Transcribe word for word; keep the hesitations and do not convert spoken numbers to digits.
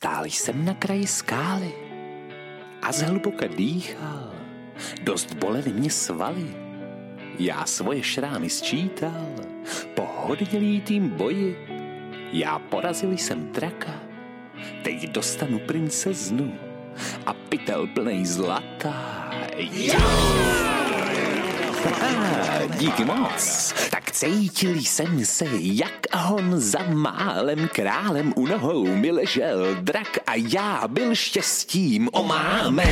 Stál jsem na kraji skály a zhluboka dýchal. Dost bolely mě svaly. Já svoje šrámy sčítal. Po hodně lítým boji já porazil jsem draka. Teď dostanu princeznu a pytel plnej zlata. Haha, díky moc. Tak cítil jsem se, jak on za málem králem u nohou mi ležel drak a já byl štěstím omámen.